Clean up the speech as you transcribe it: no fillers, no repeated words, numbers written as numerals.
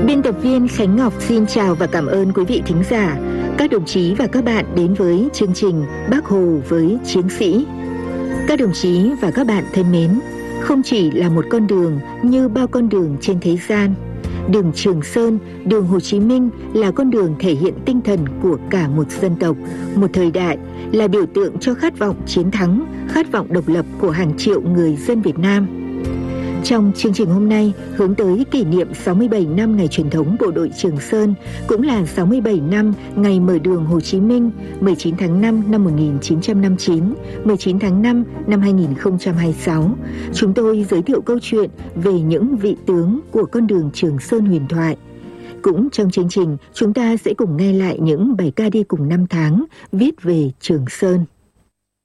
Biên tập viên Khánh Ngọc xin chào và cảm ơn quý vị thính giả, các đồng chí và các bạn đến với chương trình Bác Hồ với Chiến sĩ. Các đồng chí và các bạn thân mến, không chỉ là một con đường như bao con đường trên thế gian, đường Trường Sơn, đường Hồ Chí Minh là con đường thể hiện tinh thần của cả một dân tộc, một thời đại, là biểu tượng cho khát vọng chiến thắng, khát vọng độc lập của hàng triệu người dân Việt Nam. Trong chương trình hôm nay, hướng tới kỷ niệm 67 năm ngày truyền thống Bộ đội Trường Sơn, cũng là 67 năm ngày mở đường Hồ Chí Minh, 19 tháng 5 năm 1959, 19 tháng 5 năm 2026. Chúng tôi giới thiệu câu chuyện về những vị tướng của con đường Trường Sơn huyền thoại. Cũng trong chương trình, chúng ta sẽ cùng nghe lại những bài ca đi cùng năm tháng viết về Trường Sơn.